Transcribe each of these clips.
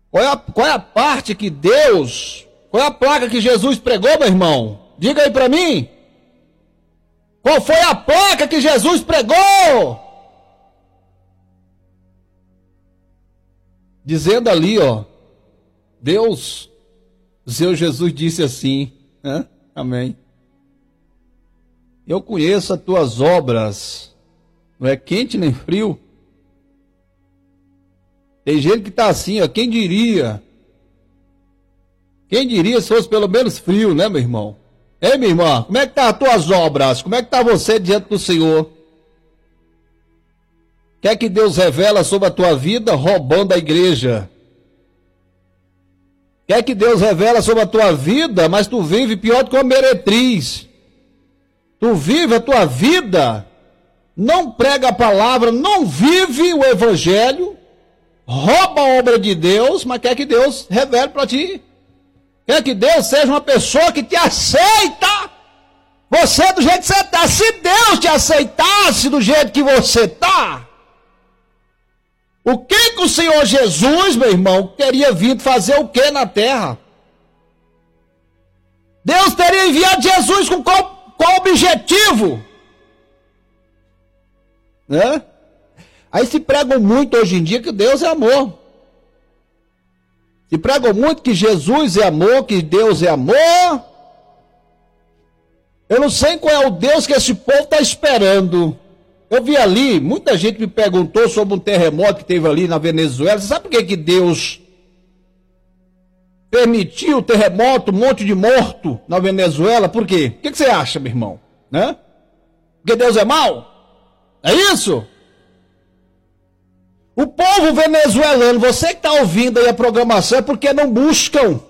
Qual é a parte que Deus, qual é a placa que Jesus pregou, meu irmão? Diga aí para mim. Qual foi a placa que Jesus pregou? Dizendo ali, ó, Deus, o Senhor Jesus disse assim, né? Amém. Eu conheço as tuas obras, não é quente nem frio. Tem gente que está assim, ó, quem diria? Quem diria se fosse pelo menos frio, né, meu irmão? Ei, minha irmã, como é que tá as tuas obras? Como é que tá você diante do Senhor? Quer que Deus revela sobre a tua vida roubando a igreja? Quer que Deus revela sobre a tua vida, mas tu vive pior do que uma meretriz. Tu vive a tua vida, não prega a palavra, não vive o evangelho, rouba a obra de Deus, mas quer que Deus revele para ti. Quer que Deus seja uma pessoa que te aceita, você do jeito que você está. Se Deus te aceitasse do jeito que você está, o que o Senhor Jesus, meu irmão, teria vindo fazer o que na terra? Deus teria enviado Jesus com qual objetivo? Né? Aí se pregam muito hoje em dia que Deus é amor. Se pregam muito que Jesus é amor, que Deus é amor. Eu não sei qual é o Deus que esse povo está esperando. Eu vi ali, muita gente me perguntou sobre um terremoto que teve ali na Venezuela. Você sabe por que Deus permitiu o terremoto, um monte de morto na Venezuela? Por quê? O que você acha, meu irmão? Né? Porque Deus é mau? É isso? O povo venezuelano, você que está ouvindo aí a programação, é porque não buscam.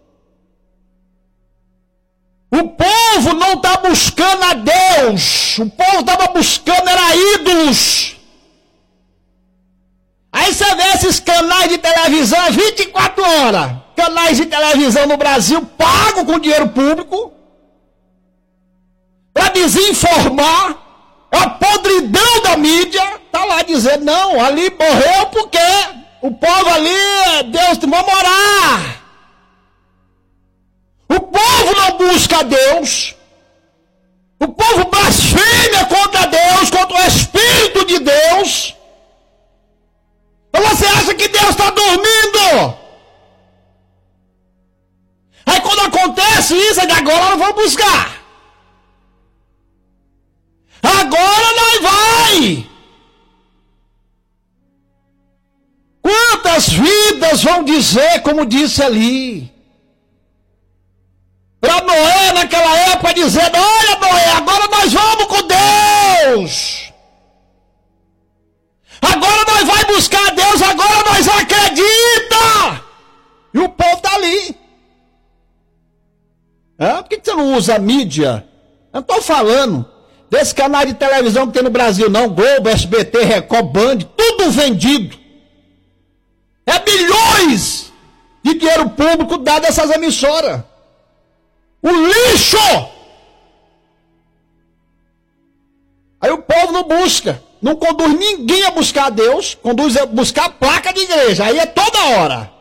O povo não está buscando a Deus. O povo estava buscando era ídolos. Aí você vê esses canais de televisão 24 horas. Canais de televisão no Brasil pagam com dinheiro público para desinformar. A podridão da mídia está lá dizendo, não, ali morreu porque o povo ali, Deus, vamos orar. O povo não busca Deus. O povo blasfema contra Deus, contra o Espírito de Deus. Ou você acha que Deus está dormindo? Aí quando acontece isso, agora nós vamos buscar. Agora nós vai. Quantas vidas vão dizer, como disse ali, para Noé naquela época, dizendo, olha Noé, agora nós vamos com Deus. Agora nós vai buscar Deus, agora nós acredita. E o povo está ali. Por que você não usa a mídia? Eu não estou falando desse canal de televisão que tem no Brasil, não. Globo, SBT, Record, Band, tudo vendido. É bilhões de dinheiro público dado a essas emissoras. O lixo! Aí o povo não busca. Não conduz ninguém a buscar a Deus. Conduz a buscar a placa de igreja. Aí é toda hora.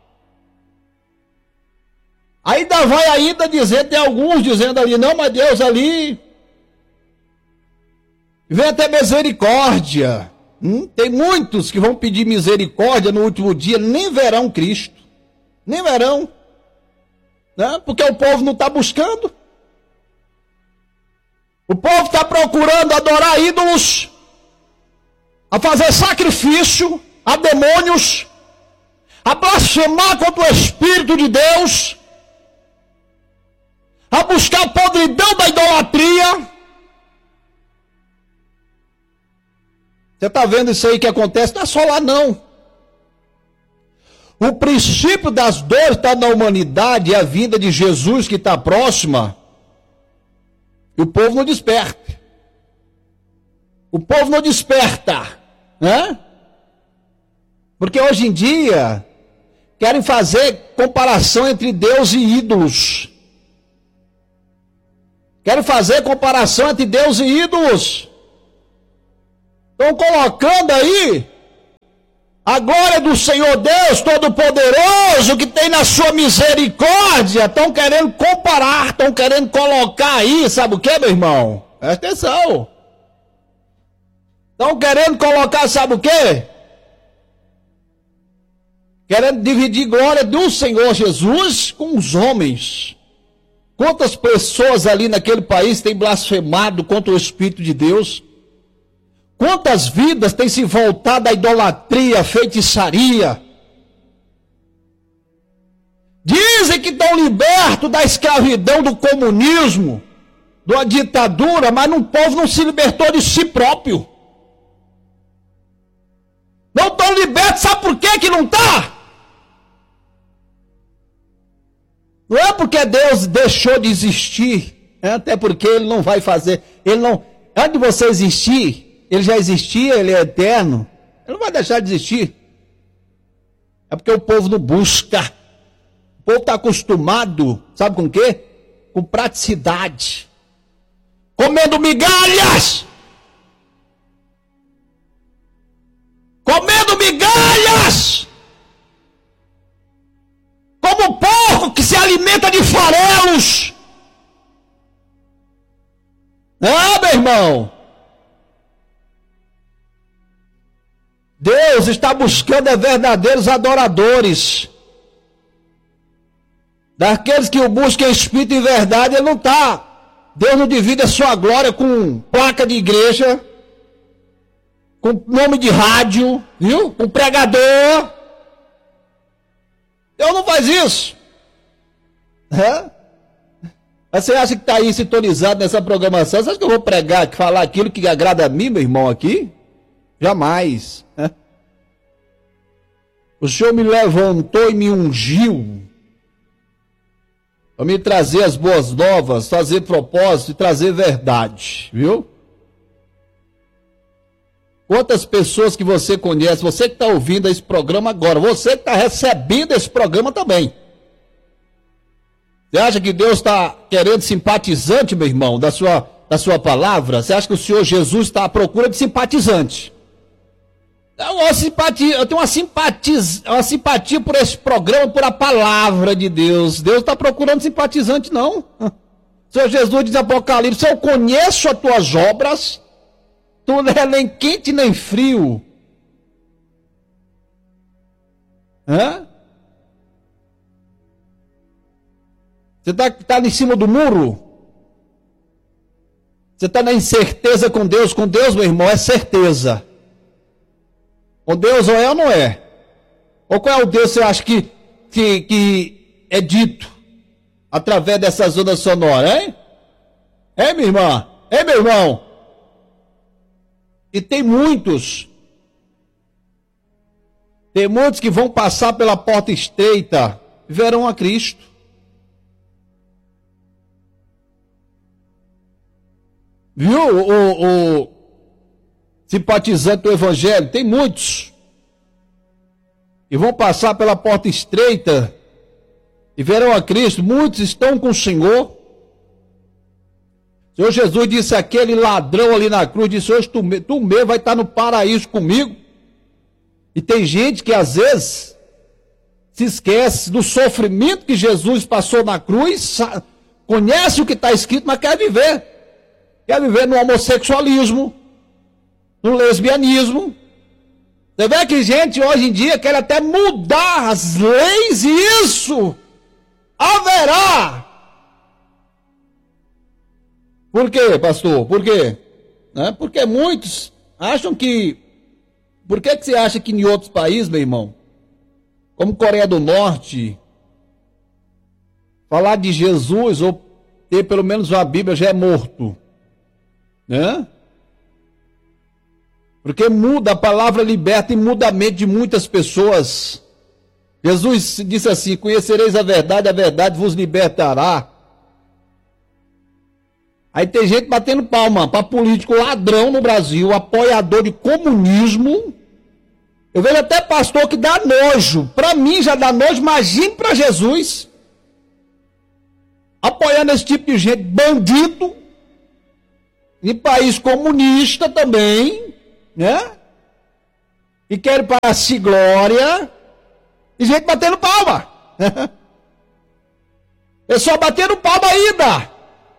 Ainda vai ainda dizer, tem alguns dizendo ali, não, mas Deus ali vem até misericórdia. Tem muitos que vão pedir misericórdia no último dia, nem verão Cristo. Nem verão. Né? Porque o povo não está buscando. O povo está procurando adorar ídolos, a fazer sacrifício a demônios, a blasfemar contra o Espírito de Deus, a buscar a podridão da idolatria. Você está vendo isso aí que acontece? Não é só lá não. O princípio das dores está na humanidade e a vinda de Jesus que está próxima. E o povo não desperta. O povo não desperta. Né? Porque hoje em dia querem fazer comparação entre Deus e ídolos. Querem fazer comparação entre Deus e ídolos. Estão colocando aí A glória do Senhor Deus Todo-Poderoso, que tem na sua misericórdia, estão querendo comparar, estão querendo colocar aí, sabe o que, meu irmão? Presta atenção. Estão querendo colocar, sabe o que? Querendo dividir glória do Senhor Jesus com os homens. Quantas pessoas ali naquele país têm blasfemado contra o Espírito de Deus? Quantas vidas têm se voltado à idolatria, à feitiçaria? Dizem que estão libertos da escravidão, do comunismo, da ditadura, mas o povo não se libertou de si próprio. Não estão libertos, sabe por que não está? Não é porque Deus deixou de existir, até porque Ele não vai fazer, Ele não, antes de você existir, Ele já existia, Ele é eterno, Ele não vai deixar de existir. É porque o povo não busca, o povo está acostumado, sabe com o quê? Com praticidade, comendo migalhas, como porco que se alimenta de farelos. Ah, meu irmão, Deus está buscando verdadeiros adoradores. Daqueles que o buscam em espírito e verdade, Ele não está. Deus não divide a sua glória com placa de igreja, com nome de rádio, viu? Com pregador. Deus não faz isso. Mas você acha que está aí sintonizado nessa programação? Você acha que eu vou pregar, falar aquilo que agrada a mim, meu irmão, aqui? Jamais. O Senhor me levantou e me ungiu para me trazer as boas novas, fazer propósito e trazer verdade, viu? Quantas pessoas que você conhece, você que está ouvindo esse programa agora, você que está recebendo esse programa também. Você acha que Deus está querendo simpatizante, meu irmão, da sua palavra? Você acha que o Senhor Jesus está à procura de simpatizante? Eu tenho uma simpatia por esse programa, por a palavra de Deus. Deus está procurando simpatizante, não. O Senhor Jesus diz em Apocalipse: eu conheço as tuas obras, tu não é nem quente nem frio. Você está em cima do muro? Você está na incerteza com Deus? Com Deus, meu irmão, é certeza. Com Deus ou é ou não é? Ou qual é o Deus que você acha que é dito através dessas ondas sonoras, hein? Hein, minha irmã? Hein, meu irmão? E tem muitos que vão passar pela porta estreita e verão a Cristo. Viu o simpatizante do Evangelho? Tem muitos. E vão passar pela porta estreita e verão a Cristo. Muitos estão com o Senhor. O Senhor Jesus disse àquele ladrão ali na cruz, disse: hoje tu mesmo vai estar no paraíso comigo. E tem gente que às vezes se esquece do sofrimento que Jesus passou na cruz, conhece o que está escrito, mas quer viver no homossexualismo, no lesbianismo. Você vê que gente hoje em dia quer até mudar as leis, e isso haverá. Por quê, pastor? Por quê? Porque muitos acham que... Por que você acha que em outros países, meu irmão, como Coreia do Norte, falar de Jesus ou ter pelo menos uma Bíblia já é morto? Porque muda, a palavra liberta e muda a mente de muitas pessoas. Jesus disse assim: conhecereis a verdade vos libertará. Aí tem gente batendo palma para político ladrão no Brasil, apoiador de comunismo. Eu vejo até pastor que dá nojo. Para mim já dá nojo, imagine para Jesus. Apoiando esse tipo de gente, bandido. Em país comunista também, né? e querem para si glória, e gente batendo palma. É só batendo palma ainda.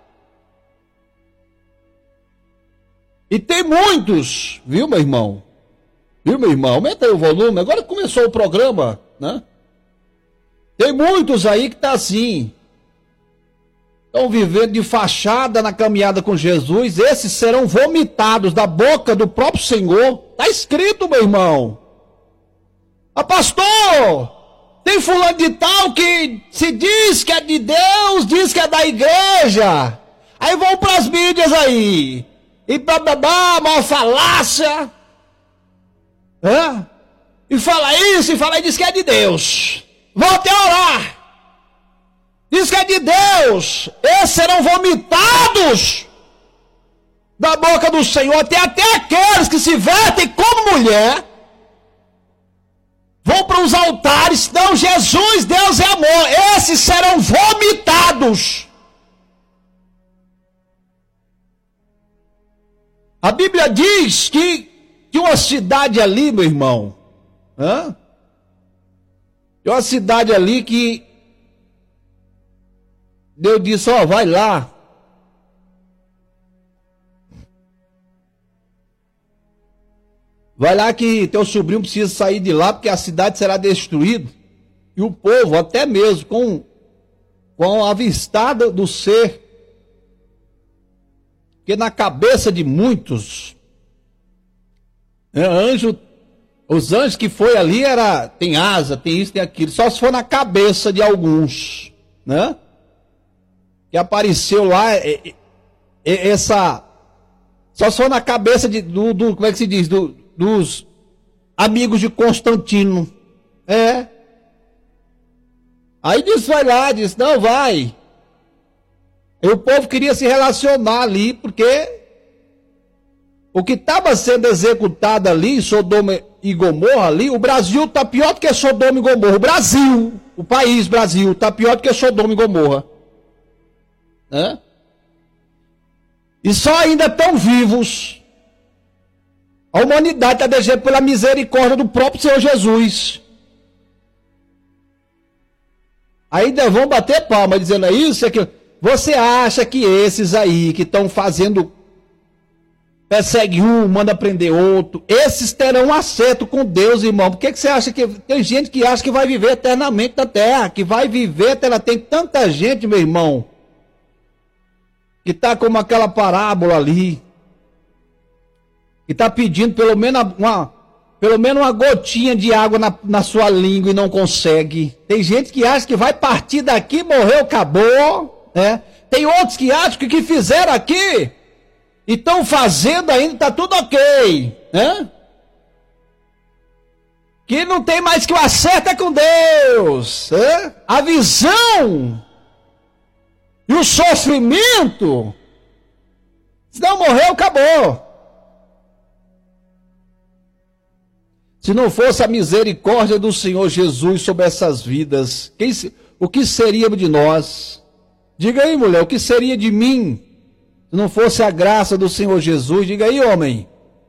E tem muitos, viu, meu irmão? Viu, meu irmão? Aumenta aí o volume. Agora começou o programa, né? Tem muitos aí que tá assim. Estão vivendo de fachada na caminhada com Jesus. Esses serão vomitados da boca do próprio Senhor. Está escrito, meu irmão. Ah, pastor, tem fulano de tal que se diz que é de Deus, diz que é da igreja. Aí vão para as mídias aí. E bababá, uma falácia. E fala isso, e fala e diz que é de Deus. Volte a orar. Diz que é de Deus. Esses serão vomitados da boca do Senhor. Tem até aqueles que se vestem como mulher. Vão para os altares. Não, Jesus, Deus é amor. Esses serão vomitados. A Bíblia diz que uma cidade ali, meu irmão. Tem uma cidade ali que Deus disse, ó, vai lá. Vai lá que teu sobrinho precisa sair de lá, porque a cidade será destruída. E o povo, até mesmo com a avistada do ser. Porque na cabeça de muitos, os anjos que foi ali, tem asa, tem isso, tem aquilo. Só se for na cabeça de alguns, né? Que apareceu lá, só se for na cabeça como é que se diz, dos amigos de Constantino, aí disse, vai lá, disse, não, vai, e o povo queria se relacionar ali, porque o que estava sendo executado ali, em Sodoma e Gomorra ali, o Brasil está pior do que Sodoma e Gomorra, o país Brasil, está pior do que Sodoma e Gomorra. E só ainda estão vivos. A humanidade está deixando pela misericórdia do próprio Senhor Jesus. Ainda vão bater palma dizendo isso, aquilo. Você acha que esses aí que estão fazendo, persegue um, manda prender outro, esses terão acerto com Deus, irmão? Por que você acha que tem gente que acha que vai viver eternamente na terra, que vai viver eternamente? Tem tanta gente, meu irmão, que está como aquela parábola ali, que está pedindo pelo menos uma gotinha de água na sua língua e não consegue. Tem gente que acha que vai partir daqui, morreu, acabou, né? Tem outros que acham que o que fizeram aqui e estão fazendo ainda, está tudo ok, né? Que não tem mais que o acerto é com Deus, né? A visão e o sofrimento, se não morreu, acabou. Se não fosse a misericórdia do Senhor Jesus sobre essas vidas, o que seria de nós? Diga aí, mulher, o que seria de mim, se não fosse a graça do Senhor Jesus? Diga aí, homem.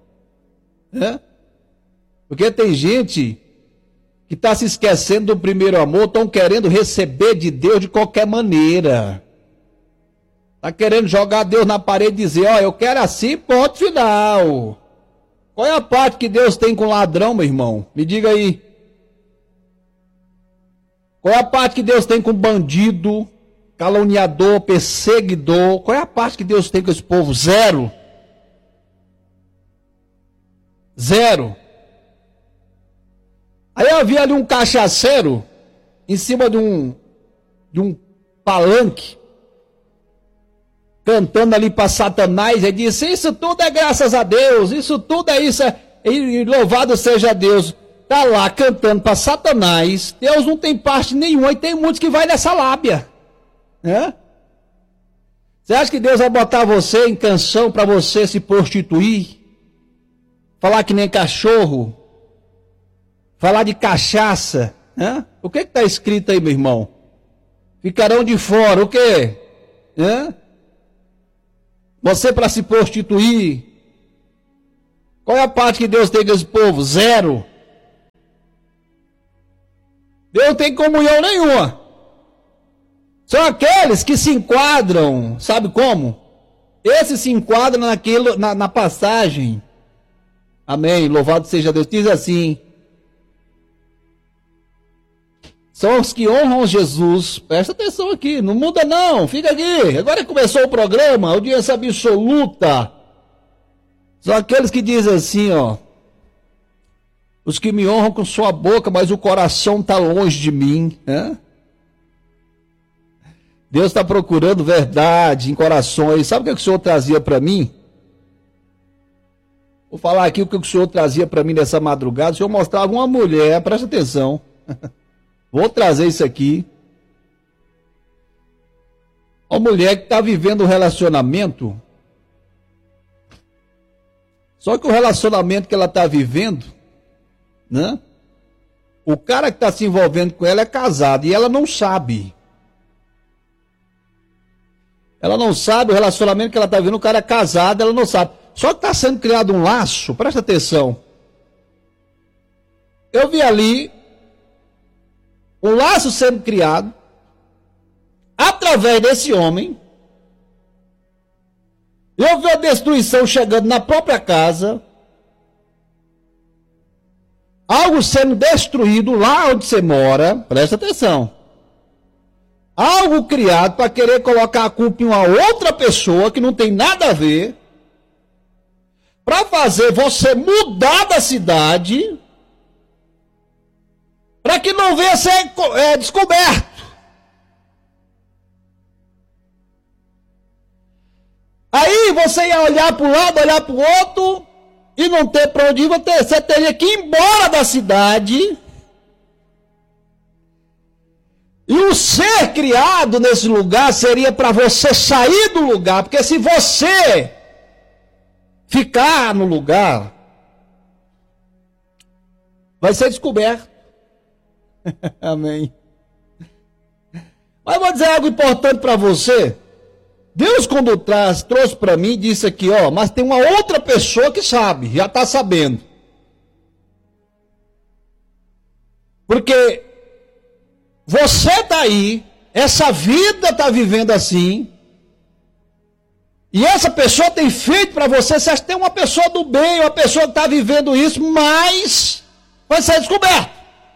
Porque tem gente que está se esquecendo do primeiro amor, estão querendo receber de Deus de qualquer maneira. Está querendo jogar Deus na parede e dizer, ó, eu quero assim, ponto final. Qual é a parte que Deus tem com ladrão, meu irmão? Me diga aí. Qual é a parte que Deus tem com bandido, caluniador, perseguidor? Qual é a parte que Deus tem com esse povo? Zero. Zero. Aí eu vi ali um cachaceiro em cima de um palanque, cantando ali para Satanás, e disse, isso tudo é graças a Deus, isso tudo é isso, e louvado seja Deus. Está lá cantando para Satanás, Deus não tem parte nenhuma, e tem muitos que vai nessa lábia. Você acha que Deus vai botar você em canção para você se prostituir? Falar que nem cachorro? Falar de cachaça? O que está escrito aí, meu irmão? Ficarão de fora, o quê? Você para se prostituir? Qual é a parte que Deus tem com esse povo? Zero. Deus não tem comunhão nenhuma. São aqueles que se enquadram, sabe como? Esses se enquadram na passagem. Amém, louvado seja Deus. Diz assim: são os que honram Jesus. Presta atenção aqui, não muda não, fica aqui. Agora começou o programa, audiência absoluta. São aqueles que dizem assim, ó: os que me honram com sua boca, mas o coração está longe de mim. Né? Deus está procurando verdade em corações. Sabe o que o Senhor trazia para mim? Vou falar aqui o que o Senhor trazia para mim nessa madrugada. O Senhor mostrava uma mulher, presta atenção. Vou trazer isso aqui. Uma mulher que está vivendo um relacionamento. Só que o relacionamento que ela está vivendo, né? O cara que está se envolvendo com ela é casado e ela não sabe. Ela não sabe o relacionamento que ela está vivendo, o cara é casado, ela não sabe. Só que está sendo criado um laço, presta atenção. Eu vi ali um laço sendo criado através desse homem. Eu vi a destruição chegando na própria casa. Algo sendo destruído lá onde você mora. Presta atenção. Algo criado para querer colocar a culpa em uma outra pessoa que não tem nada a ver. Para fazer você mudar da cidade. Para que não venha ser descoberto. Aí você ia olhar para um lado, olhar para o outro, e não ter para onde ir, você teria que ir embora da cidade. E o ser criado nesse lugar seria para você sair do lugar, porque se você ficar no lugar, vai ser descoberto. Amém. Mas vou dizer algo importante para você. Deus, quando trouxe para mim, disse aqui, ó, mas tem uma outra pessoa que sabe, já está sabendo. Porque você está aí, essa vida está vivendo assim, e essa pessoa tem feito para você, você acha que tem uma pessoa do bem, uma pessoa que está vivendo isso, mas vai ser descoberto.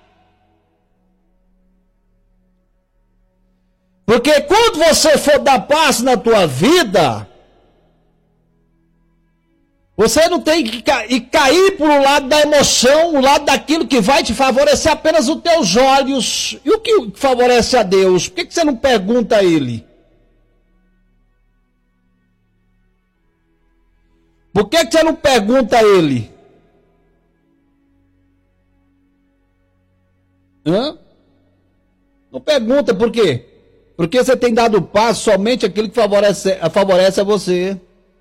Porque quando você for dar passo na tua vida, você não tem que cair por um lado da emoção, o lado daquilo que vai te favorecer apenas os teus olhos. E o que favorece a Deus? Por que você não pergunta a Ele? Por que você não pergunta a Ele? Não pergunta por quê? Porque você tem dado passo somente aquilo que favorece a você.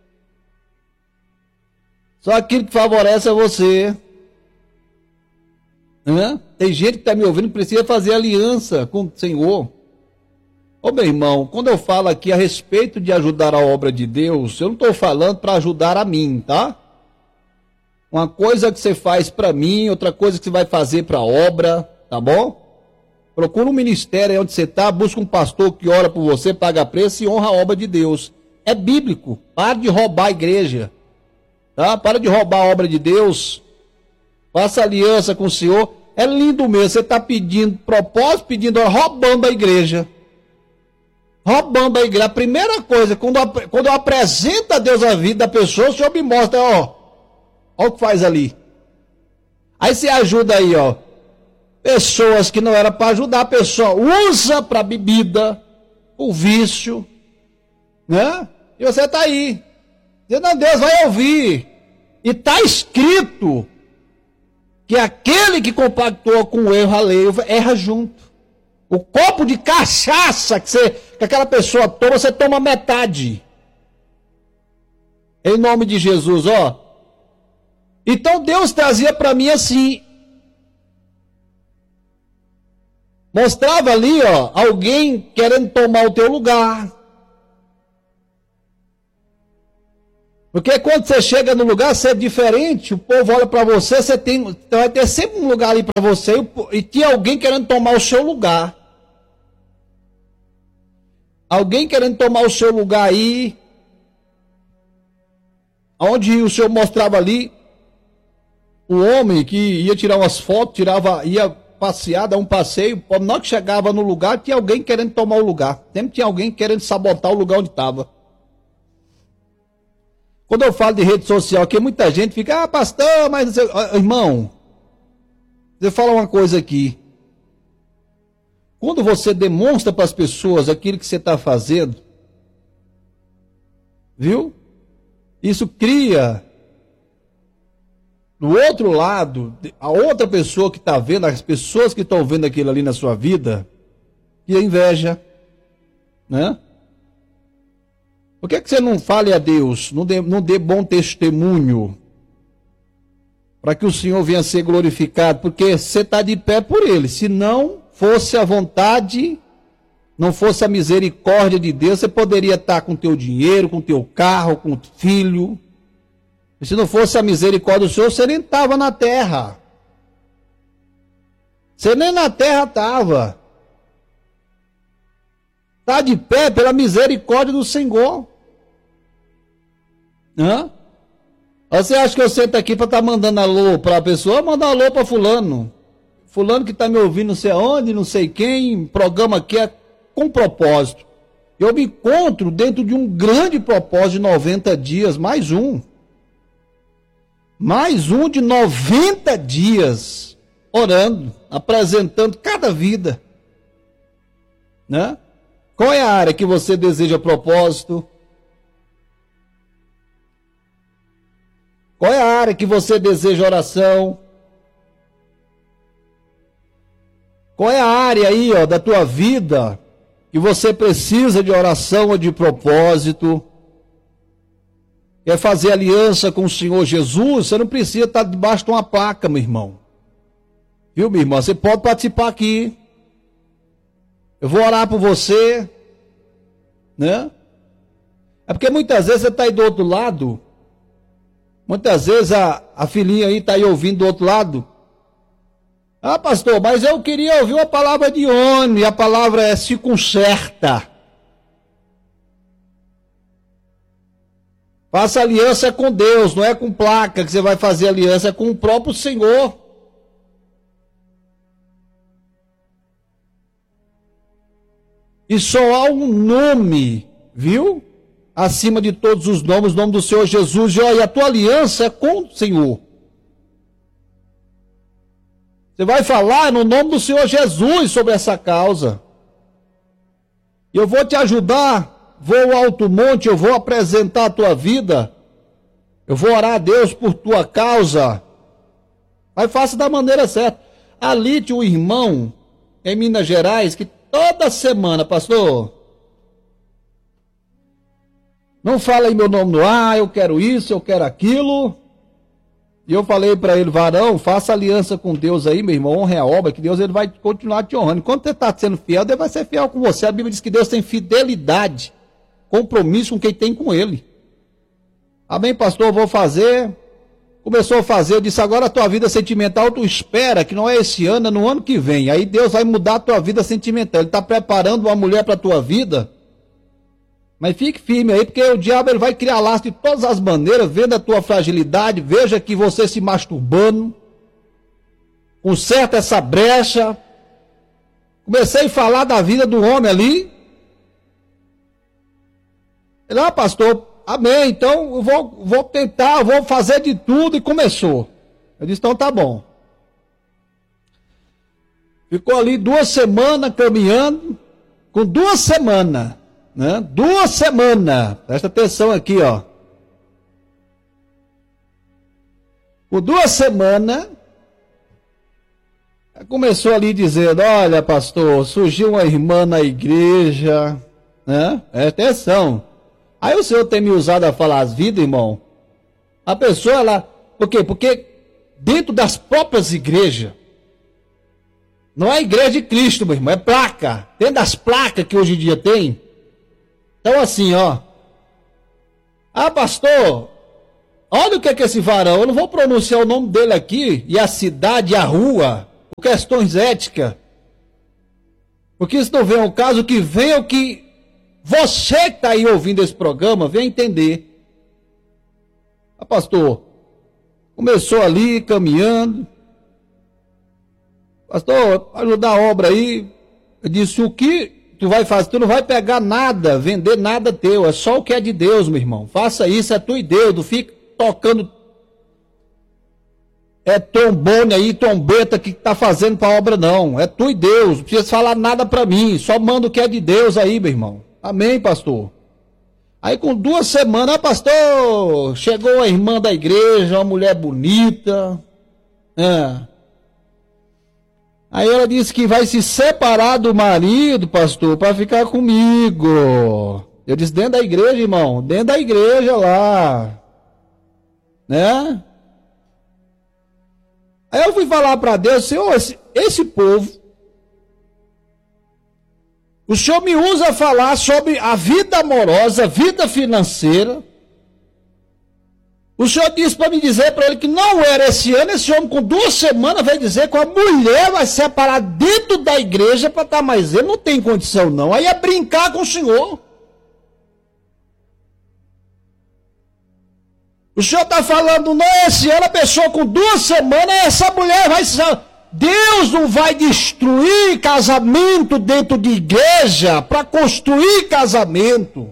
Só aquilo que favorece a você. Tem gente que está me ouvindo que precisa fazer aliança com o Senhor. Ô meu irmão, quando eu falo aqui a respeito de ajudar a obra de Deus, eu não estou falando para ajudar a mim, tá? Uma coisa que você faz para mim, outra coisa que você vai fazer para a obra, tá bom? Procura um ministério aí onde você está, busca um pastor que ora por você, paga preço e honra a obra de Deus. É bíblico. Para de roubar a igreja. Tá? Para de roubar a obra de Deus. Faça aliança com o Senhor. É lindo mesmo. Você está pedindo propósito, roubando a igreja. Roubando a igreja. A primeira coisa, quando eu apresento a Deus a vida da pessoa, o Senhor me mostra, ó o que faz ali. Aí você ajuda aí, ó. Pessoas que não era para ajudar, a pessoa usa para bebida, o vício, né? E você está aí, dizendo, Deus vai ouvir. E está escrito que aquele que compactou com o erro alheio, erra junto. O copo de cachaça que aquela pessoa toma, você toma metade. Em nome de Jesus, ó. Então Deus trazia para mim assim, mostrava ali, ó, alguém querendo tomar o teu lugar. Porque quando você chega no lugar, você é diferente, o povo olha para você, vai ter sempre um lugar ali para você e tinha alguém querendo tomar o seu lugar. Alguém querendo tomar o seu lugar aí, onde o senhor mostrava ali, o homem que ia tirar umas fotos, ia passear, dar um passeio, na hora que chegava no lugar, tinha alguém querendo tomar o lugar. Sempre tinha alguém querendo sabotar o lugar onde estava. Quando eu falo de rede social aqui, muita gente fica, pastor, mas... Irmão, você fala uma coisa aqui. Quando você demonstra para as pessoas aquilo que você está fazendo, viu? Isso cria, do outro lado, a outra pessoa que está vendo, as pessoas que estão vendo aquilo ali na sua vida, que é inveja, né? Por que você não fale a Deus, não dê bom testemunho, para que o Senhor venha a ser glorificado? Porque você está de pé por Ele. Se não fosse a vontade, não fosse a misericórdia de Deus, você poderia estar com o teu dinheiro, com o teu carro, com o filho. E se não fosse a misericórdia do Senhor, você nem estava na terra. Você nem na terra estava. Está de pé pela misericórdia do Senhor. Hã? Você acha que eu sento aqui para estar mandando alô para a pessoa? Manda alô para fulano. Fulano que está me ouvindo não sei aonde, não sei quem, programa aqui é com propósito. Eu me encontro dentro de um grande propósito de 90 dias, mais um. Mais um de 90 dias, orando, apresentando cada vida. Né? Qual é a área que você deseja propósito? Qual é a área que você deseja oração? Qual é a área aí, ó, da tua vida que você precisa de oração ou de propósito? Quer fazer aliança com o Senhor Jesus? Você não precisa estar debaixo de uma placa, meu irmão. Viu, minha irmã? Você pode participar aqui. Eu vou orar por você, né? É porque muitas vezes você está aí do outro lado. Muitas vezes a filhinha aí está aí ouvindo do outro lado. Ah, pastor, mas eu queria ouvir uma palavra de ônibus, e a palavra é se conserta. Faça aliança com Deus, não é com placa que você vai fazer aliança, é com o próprio Senhor. E só há um nome, viu? Acima de todos os nomes, o nome do Senhor Jesus. E a tua aliança é com o Senhor. Você vai falar no nome do Senhor Jesus sobre essa causa. E eu vou te ajudar, vou ao alto monte, eu vou apresentar a tua vida. Eu vou orar a Deus por tua causa. Mas faça da maneira certa. Ali tinha um irmão em Minas Gerais que toda semana, pastor, não fala aí meu nome no ar, eu quero isso, eu quero aquilo. E eu falei para ele, varão, faça aliança com Deus aí, meu irmão, honre a obra, que Deus ele vai continuar te honrando. Enquanto você está sendo fiel, Deus vai ser fiel com você. A Bíblia diz que Deus tem fidelidade, compromisso com quem tem com ele. Amém, pastor, eu vou fazer. Começou a fazer, eu disse, agora a tua vida sentimental, tu espera que não é esse ano, é no ano que vem. Aí Deus vai mudar a tua vida sentimental. Ele está preparando uma mulher para a tua vida. Mas fique firme aí, porque o diabo ele vai criar laço de todas as maneiras, vendo a tua fragilidade, veja que você se masturbando, conserta essa brecha. Comecei a falar da vida do homem ali. Ele, pastor, amém, então eu vou tentar, eu vou fazer de tudo, e começou. Eu disse, então tá bom. Ficou ali 2 semanas caminhando, com 2 semanas, né? 2 semanas, presta atenção aqui, ó. Com 2 semanas, começou ali dizendo, olha pastor, surgiu uma irmã na igreja, né? Atenção. Aí o Senhor tem me usado a falar as vidas, irmão. A pessoa, ela... Por quê? Porque dentro das próprias igrejas, não é a igreja de Cristo, meu irmão, é placa. Dentro das placas que hoje em dia tem. Então assim, ó. Pastor, Olha o que é esse varão, eu não vou pronunciar o nome dele aqui, e a cidade, e a rua, por questões éticas. Porque isso não vem ao caso, que venha o que você que está aí ouvindo esse programa, venha entender. Ah, pastor, começou ali, caminhando. Pastor, ajudar a obra aí. Eu disse, o que tu vai fazer? Tu não vai pegar nada, vender nada teu, é só o que é de Deus, meu irmão. Faça isso, é tu e Deus, não fica tocando trombone aí, trombeta que tá fazendo pra obra não, é tu e Deus, não precisa falar nada pra mim, só manda o que é de Deus aí, meu irmão. Amém, pastor? Aí com 2 semanas, pastor, chegou a irmã da igreja, uma mulher bonita, aí ela disse que vai se separar do marido, pastor, para ficar comigo. Eu disse, dentro da igreja, irmão, dentro da igreja lá, né? Aí eu fui falar para Deus, Senhor, esse povo, o Senhor me usa a falar sobre a vida amorosa, vida financeira. O Senhor disse para me dizer para ele que não era esse ano, esse homem com 2 semanas vai dizer que a mulher vai separar dentro da igreja para estar mais ele, não tem condição não. Aí é brincar com o Senhor. O Senhor está falando, não, esse ano a pessoa com 2 semanas, essa mulher vai... Deus não vai destruir casamento dentro de igreja para construir casamento.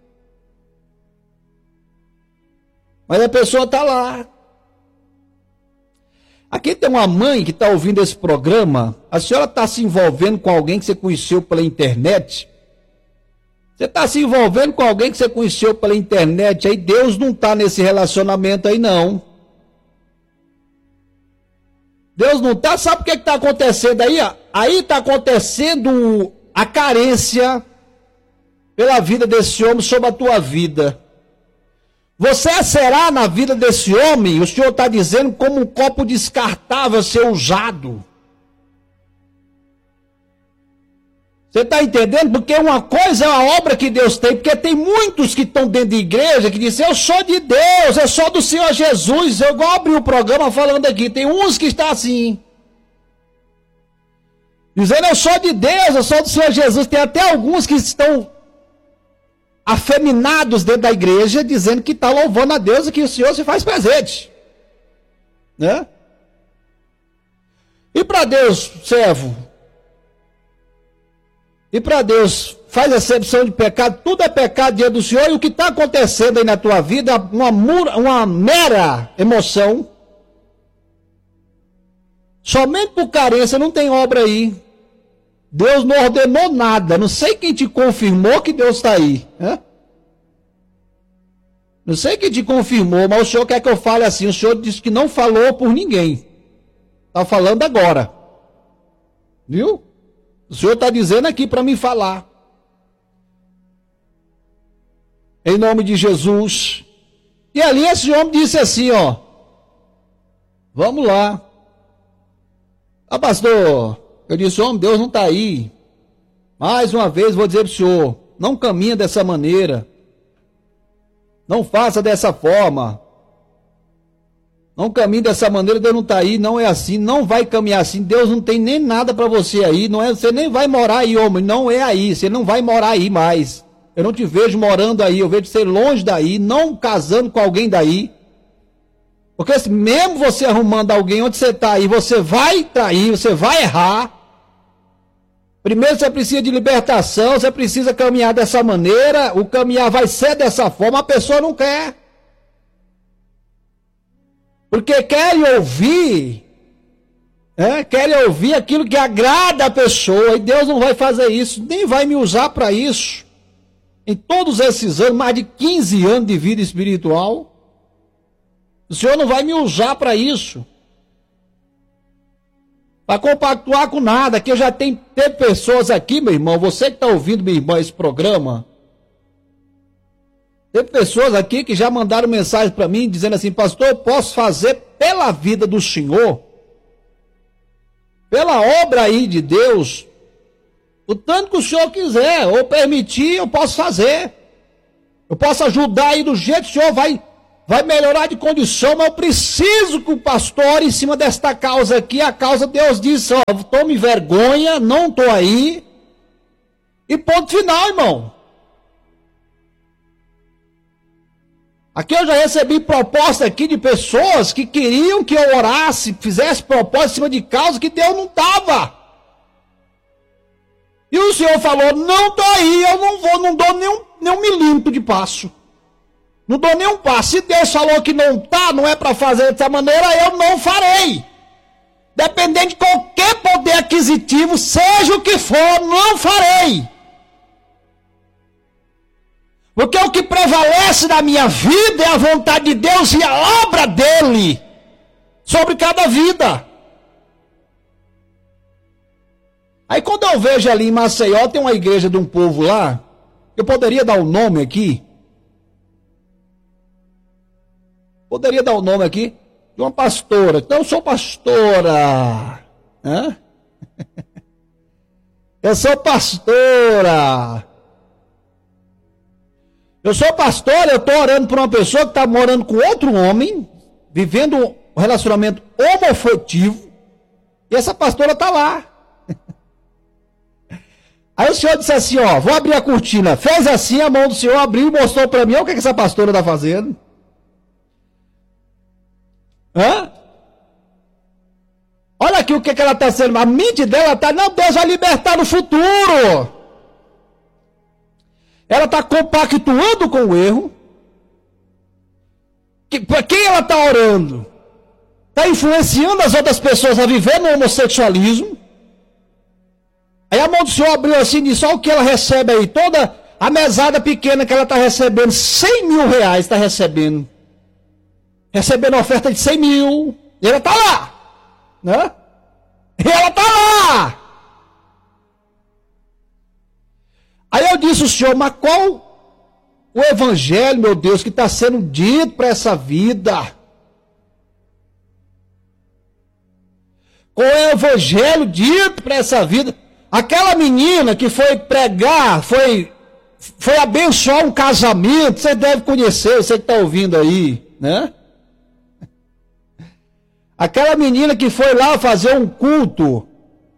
Mas a pessoa está lá. Aqui tem uma mãe que está ouvindo esse programa. A senhora está se envolvendo com alguém que você conheceu pela internet? Você está se envolvendo com alguém que você conheceu pela internet, aí Deus não está nesse relacionamento aí não. Deus não está, sabe o que está acontecendo aí? Aí está acontecendo a carência pela vida desse homem sobre a tua vida. Você será na vida desse homem, o Senhor está dizendo, como um copo descartável a ser usado. Você está entendendo? Porque uma coisa é a obra que Deus tem, porque tem muitos que estão dentro de igreja que dizem, eu sou de Deus, eu sou do Senhor Jesus. Eu vou abrir o programa falando aqui, tem uns que estão assim, dizendo, eu sou de Deus, eu sou do Senhor Jesus. Tem até alguns que estão afeminados dentro da igreja, dizendo que está louvando a Deus e que o Senhor se faz presente, né? E para Deus, servo, e para Deus, faz acepção de pecado, tudo é pecado diante do Senhor, e o que está acontecendo aí na tua vida, uma mera emoção, somente por carência, não tem obra aí. Deus não ordenou nada, não sei quem te confirmou que Deus está aí, né? Não sei quem te confirmou, mas o Senhor quer que eu fale assim, o Senhor disse que não falou por ninguém, está falando agora, viu? O Senhor está dizendo aqui para mim falar. Em nome de Jesus. E ali esse homem disse assim, ó. Vamos lá. Ah, pastor, eu disse, homem, Deus não está aí. Mais uma vez vou dizer para o senhor, não caminha dessa maneira. Não faça dessa forma. Não caminhe dessa maneira, Deus não está aí, não é assim, não vai caminhar assim, Deus não tem nem nada para você aí, não é, você nem vai morar aí, homem, não é aí, você não vai morar aí mais. Eu não te vejo morando aí, eu vejo você longe daí, não casando com alguém daí. Porque mesmo você arrumando alguém onde você está aí, você vai trair, você vai errar. Primeiro você precisa de libertação, você precisa caminhar dessa maneira, o caminhar vai ser dessa forma, a pessoa não quer. Porque querem ouvir aquilo que agrada a pessoa, e Deus não vai fazer isso, nem vai me usar para isso. Em todos esses anos, mais de 15 anos de vida espiritual, o Senhor não vai me usar para isso, para compactuar com nada, que eu já tenho pessoas aqui, meu irmão, você que está ouvindo, meu irmão, esse programa, tem pessoas aqui que já mandaram mensagem para mim, dizendo assim, pastor, eu posso fazer pela vida do Senhor, pela obra aí de Deus, o tanto que o Senhor quiser, ou permitir, eu posso fazer. Eu posso ajudar aí do jeito que o Senhor vai vai melhorar de condição, mas eu preciso que o pastor, em cima desta causa aqui, a causa Deus disse, ó, tome vergonha, não estou aí, e ponto final, irmão. Aqui eu já recebi proposta aqui de pessoas que queriam que eu orasse, fizesse proposta em cima de causa que Deus não estava. E o Senhor falou, não estou aí, eu não vou, não dou nenhum milímetro de passo. Não dou nenhum passo. Se Deus falou que não está, não é para fazer dessa maneira, eu não farei. Dependendo de qualquer poder aquisitivo, seja o que for, não farei. Porque o que prevalece na minha vida é a vontade de Deus e a obra dele sobre cada vida. Aí quando eu vejo ali em Maceió, tem uma igreja de um povo lá, eu poderia dar o nome aqui. Poderia dar o nome aqui de uma pastora. Então eu sou pastora. Hã? Eu sou pastora. Eu sou pastor, eu estou orando por uma pessoa que está morando com outro homem, vivendo um relacionamento homoafetivo, e essa pastora está lá. Aí o senhor disse assim, ó, vou abrir a cortina. Fez assim, a mão do senhor abriu e mostrou para mim, olha o que essa pastora está fazendo. Hã? Olha aqui o que ela está sendo, a mente dela está, não, Deus vai libertar no futuro. Ela está compactuando com o erro. Para quem ela está orando? Está influenciando as outras pessoas a viver no homossexualismo. Aí a mão do Senhor abriu assim e disse, olha o que ela recebe aí. Toda a mesada pequena que ela está recebendo, 100 mil reais está recebendo. Recebendo oferta de 100 mil. E ela está lá. Né? E ela está lá. Aí eu disse ao Senhor, mas qual o evangelho, meu Deus, que está sendo dito para essa vida? Qual é o evangelho dito para essa vida? Aquela menina que foi pregar, foi abençoar um casamento, você deve conhecer, você que está ouvindo aí, né? Aquela menina que foi lá fazer um culto,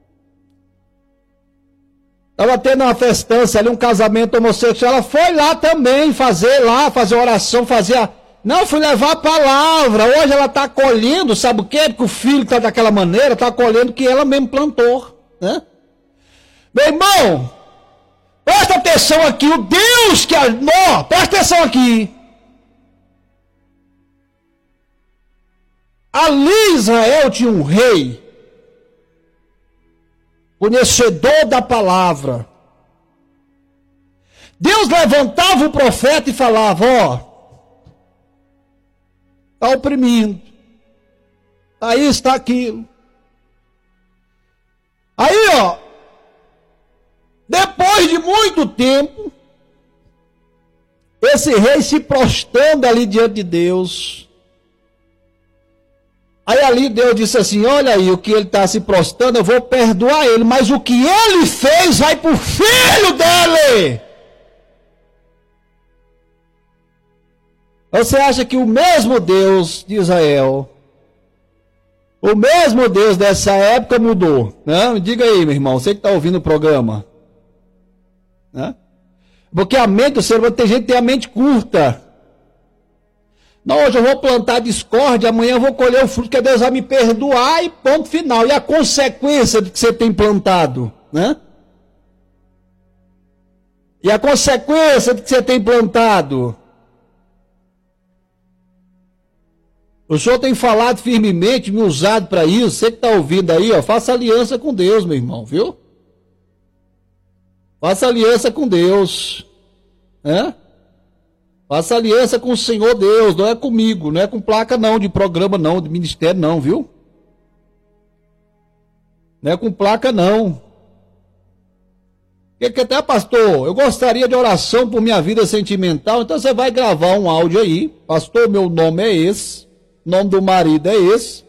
estava tendo uma festança ali, um casamento homossexual, ela foi lá também fazer oração, não, fui levar a palavra, hoje ela está colhendo, sabe o quê? Porque o filho está daquela maneira, está colhendo que ela mesmo plantou, né? Meu irmão, presta atenção aqui, o Deus que amou, presta atenção aqui. Ali Israel tinha um rei, conhecedor da palavra. Deus levantava o profeta e falava, ó, está oprimindo, aí está aquilo. Aí, ó, depois de muito tempo, esse rei se prostrando ali diante de Deus. Aí ali Deus disse assim, olha aí, o que ele está se prostrando, eu vou perdoar ele, mas o que ele fez vai para o filho dele. Você acha que o mesmo Deus de Israel, o mesmo Deus dessa época mudou? Não? Diga aí, meu irmão, você que está ouvindo o programa. Né? Porque a mente do ser humano, tem gente que tem a mente curta. Não, hoje eu vou plantar discórdia, amanhã eu vou colher o fruto que Deus vai me perdoar e ponto final. E a consequência do que você tem plantado, né? E a consequência do que você tem plantado. O Senhor tem falado firmemente, me usado para isso. Você que está ouvindo aí, ó, faça aliança com Deus, meu irmão, viu? Faça aliança com Deus, né? Faça aliança com o Senhor Deus, não é comigo, não é com placa não, de programa não, de ministério não, viu? Não é com placa não. Porque até, pastor, eu gostaria de oração por minha vida sentimental, então você vai gravar um áudio aí, pastor, meu nome é esse, o nome do marido é esse.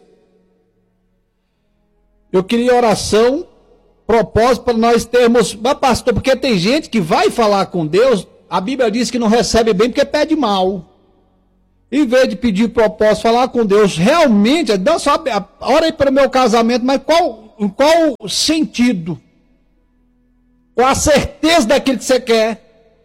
Eu queria oração, propósito para nós termos, mas pastor, porque tem gente que vai falar com Deus, a Bíblia diz que não recebe bem porque pede mal. Em vez de pedir propósito, falar com Deus, realmente, não só, ora aí para o meu casamento, mas qual sentido? Qual a certeza daquilo que você quer?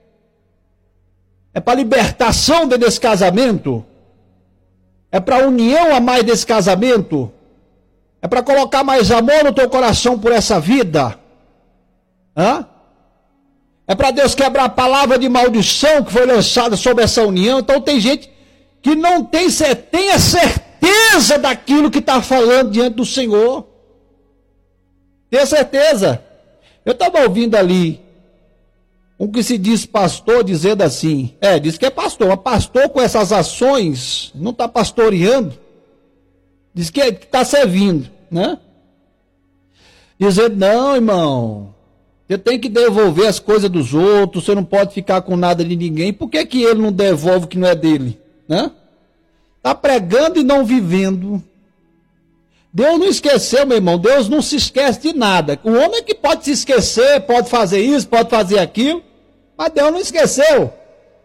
É para libertação desse casamento? É para união a mais desse casamento? É para colocar mais amor no teu coração por essa vida? Hã? É para Deus quebrar a palavra de maldição que foi lançada sobre essa união? Então tem gente que não tem a certeza daquilo que está falando diante do Senhor. Tenha certeza. Eu estava ouvindo ali um que se diz pastor dizendo assim, diz que é pastor, mas pastor com essas ações não está pastoreando, diz que está servindo, né? Dizendo, não, irmão, você tem que devolver as coisas dos outros, você não pode ficar com nada de ninguém. Por que ele não devolve o que não é dele? Né? Está pregando e não vivendo. Deus não esqueceu, meu irmão. Deus não se esquece de nada. O homem é que pode se esquecer, pode fazer isso, pode fazer aquilo, mas Deus não esqueceu.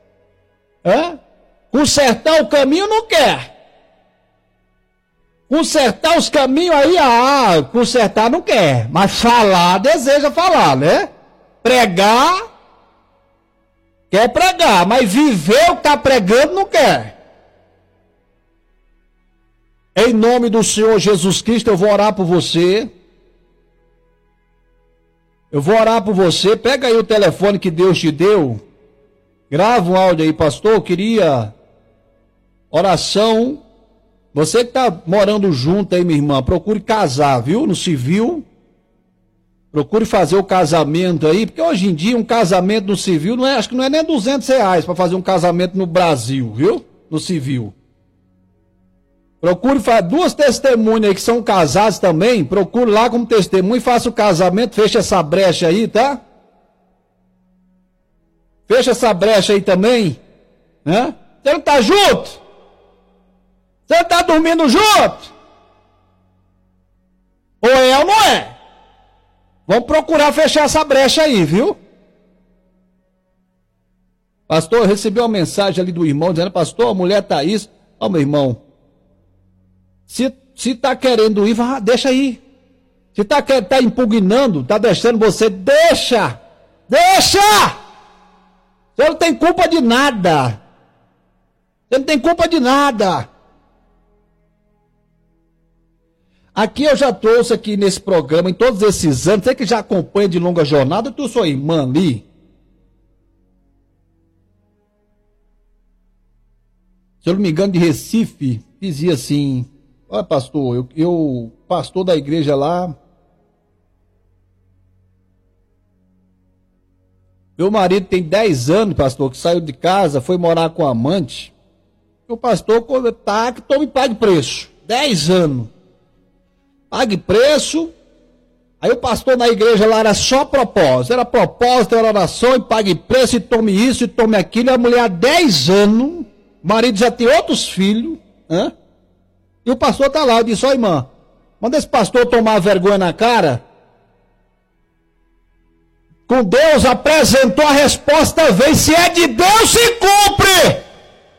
Consertar o caminho não quer. Consertar os caminhos aí, consertar não quer. Mas falar, deseja falar, né? Pregar, quer pregar, mas viver o que está pregando não quer. Em nome do Senhor Jesus Cristo, eu vou orar por você. Eu vou orar por você. Pega aí o telefone que Deus te deu. Grava um áudio aí, pastor. Eu queria oração. Você que está morando junto aí, minha irmã, procure casar, viu? No civil. Procure fazer o casamento aí, porque hoje em dia um casamento no civil, acho que não é nem R$200 para fazer um casamento no Brasil, viu? No civil. Procure fazer 2 testemunhas aí que são casados também, procure lá como testemunha e faça o casamento, fecha essa brecha aí, tá? Fecha essa brecha aí também, né? Você não está junto? Você não está dormindo junto? Ou é ou não é? Vamos procurar fechar essa brecha aí, viu? Pastor, eu recebi uma mensagem ali do irmão dizendo, pastor, a mulher tá isso. Ó, meu irmão, se tá querendo ir, deixa aí. Se tá impugnando, tá deixando você, deixa! Você não tem culpa de nada. Você não tem culpa de nada. Aqui eu já trouxe aqui nesse programa, em todos esses anos, você que já acompanha de longa jornada, tu sua irmã ali. Se eu não me engano, de Recife, dizia assim, olha pastor, eu pastor da igreja lá, meu marido tem 10 anos, pastor, que saiu de casa, foi morar com a amante, o pastor tá, que tome pague preço, 10 anos. Pague preço. Aí o pastor na igreja lá era só propósito. Era propósito, era oração, e pague preço, e tome isso, e tome aquilo. E a mulher há 10 anos, o marido já tem outros filhos, e o pastor está lá. Eu disse, ó irmã, manda esse pastor tomar vergonha na cara. Com Deus apresentou a resposta, vem, se é de Deus, se cumpre.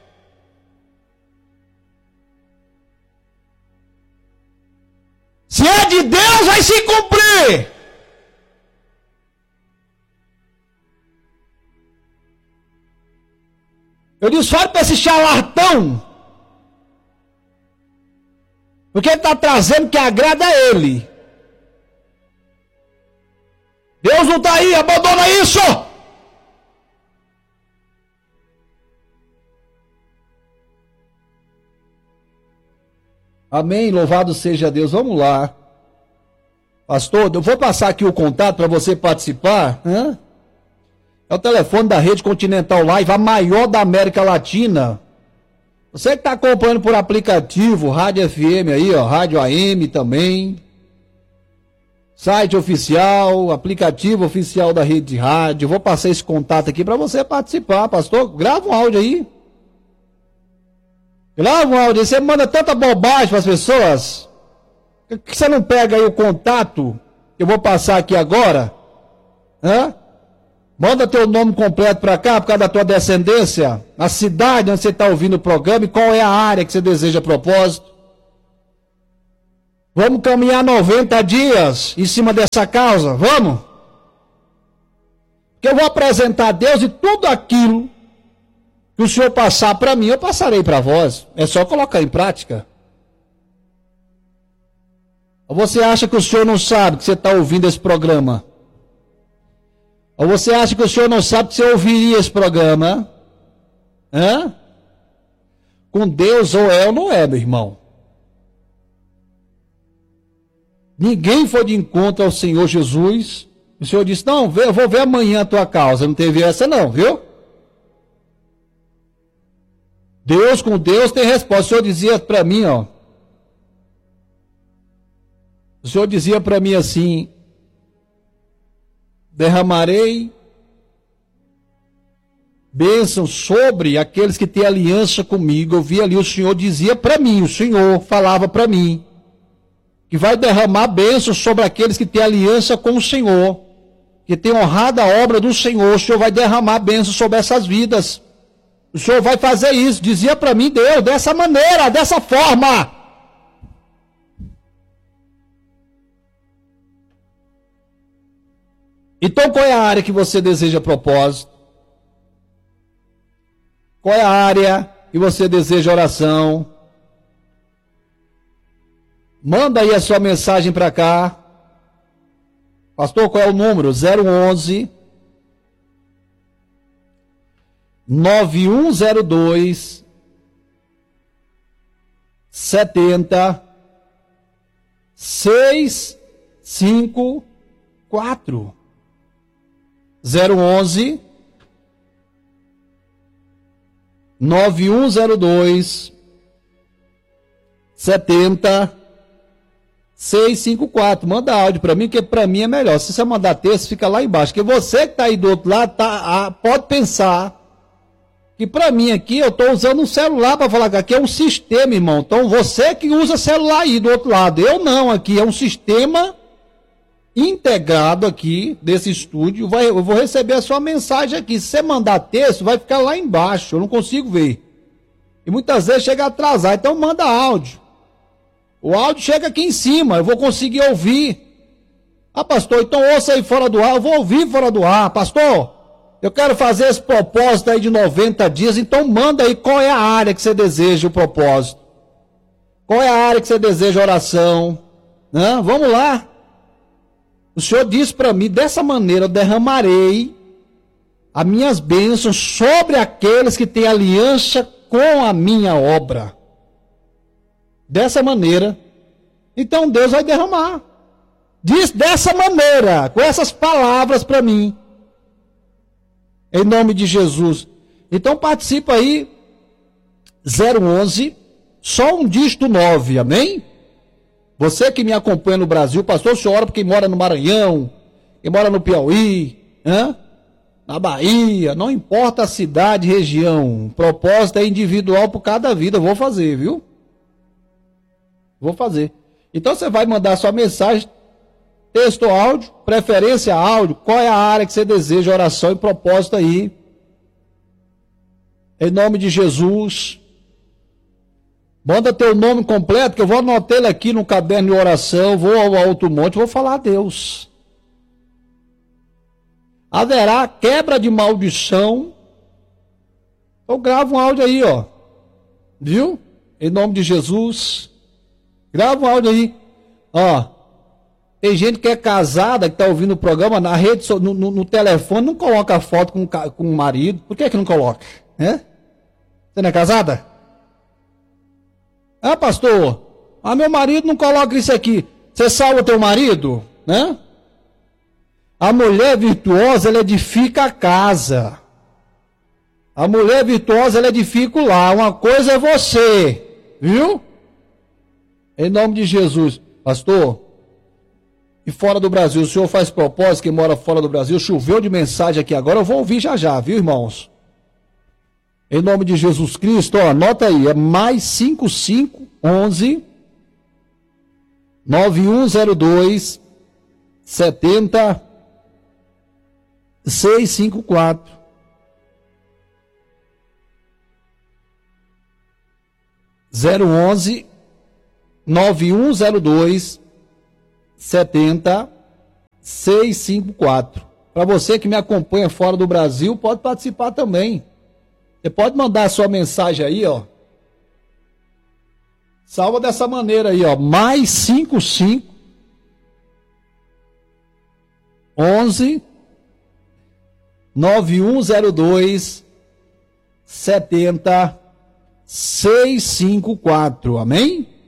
Se é de Deus, vai se cumprir. Eu disse, fala para esse charlatão, porque ele está trazendo o que agrada a ele. Deus não está aí, abandona isso. Amém, louvado seja Deus. Vamos lá. Pastor, eu vou passar aqui o contato para você participar. É o telefone da Rede Continental Live, a maior da América Latina. Você que está acompanhando por aplicativo, Rádio FM aí, ó, Rádio AM também. Site oficial, aplicativo oficial da Rede Rádio. Eu vou passar esse contato aqui para você participar, pastor. Grava um áudio aí. Grava um áudio, você manda tanta bobagem para as pessoas, que você não pega aí o contato, que eu vou passar aqui agora, Manda teu nome completo para cá, por causa da tua descendência, a cidade onde você está ouvindo o programa e qual é a área que você deseja a propósito. Vamos caminhar 90 dias em cima dessa causa, vamos? Porque eu vou apresentar a Deus e tudo aquilo que o Senhor passar para mim, eu passarei para vós. É só colocar em prática. Ou você acha que o Senhor não sabe que você está ouvindo esse programa? Ou você acha que o Senhor não sabe que você ouviria esse programa? Hã? Com Deus ou é ou não é, meu irmão. Ninguém foi de encontro ao Senhor Jesus. O Senhor disse, não, eu vou ver amanhã a tua causa. Não teve essa não, viu? Deus com Deus tem resposta. O Senhor dizia para mim, ó. O Senhor dizia para mim assim, derramarei bênção sobre aqueles que têm aliança comigo. Eu vi ali, o Senhor dizia para mim, o Senhor falava para mim, que vai derramar bênção sobre aqueles que têm aliança com o Senhor, que têm honrado a obra do Senhor. O Senhor vai derramar bênção sobre essas vidas. O Senhor vai fazer isso, dizia para mim Deus, dessa maneira, dessa forma. Então qual é a área que você deseja propósito? Qual é a área que você deseja oração? Manda aí a sua mensagem para cá. Pastor, qual é o número? 011 9102 70 654 011 9102 70 654. Manda áudio para mim, que para mim é melhor. Se você mandar texto, fica lá embaixo. Porque você que está aí do outro lado, pode pensar que para mim aqui, eu estou usando um celular para falar que aqui é um sistema, irmão. Então você que usa celular aí do outro lado. Eu não, aqui é um sistema integrado aqui desse estúdio. Eu vou receber a sua mensagem aqui. Se você mandar texto, vai ficar lá embaixo. Eu não consigo ver. E muitas vezes chega atrasado. Então manda áudio. O áudio chega aqui em cima. Eu vou conseguir ouvir. Ah, pastor, então ouça aí fora do ar. Eu vou ouvir fora do ar. Pastor, eu quero fazer esse propósito aí de 90 dias. Então manda aí qual é a área que você deseja o propósito. Qual é a área que você deseja oração. Né? Vamos lá. O Senhor disse para mim, dessa maneira eu derramarei as minhas bênçãos sobre aqueles que têm aliança com a minha obra. Dessa maneira, então Deus vai derramar. Diz dessa maneira, com essas palavras para mim. Em nome de Jesus. Então participa aí, 011, só um dígito 9, amém? Você que me acompanha no Brasil, pastor, o senhor ora porque mora no Maranhão, quem mora no Piauí, na Bahia, não importa a cidade, região, o propósito é individual por cada vida, eu vou fazer, viu? Vou fazer. Então você vai mandar sua mensagem, texto ou áudio, preferência áudio, qual é a área que você deseja, oração e propósito aí. Em nome de Jesus. Manda teu nome completo, que eu vou anotar ele aqui no caderno de oração, vou ao alto monte, vou falar a Deus. Haverá quebra de maldição. Então grava um áudio aí, ó. Viu? Em nome de Jesus. Grava um áudio aí. Ó. Tem gente que é casada, que está ouvindo o programa, na rede, no telefone, não coloca a foto com o marido. Por que não coloca? Você não é casada? Ah, pastor, meu marido não coloca isso aqui. Você salva teu marido, né? A mulher virtuosa, ela edifica a casa. A mulher virtuosa, ela edifica o lar. Uma coisa é você, viu? Em nome de Jesus. Pastor, e fora do Brasil, o senhor faz propósito, quem mora fora do Brasil, choveu de mensagem aqui agora, eu vou ouvir já, viu, irmãos? Em nome de Jesus Cristo, ó, anota aí, é mais 5511 9102 70 654. Zero 11 9102 70654. Para você que me acompanha fora do Brasil, pode participar também. Você pode mandar a sua mensagem aí, ó. Salva dessa maneira aí, ó. Mais 55 11 9102 70654. Amém?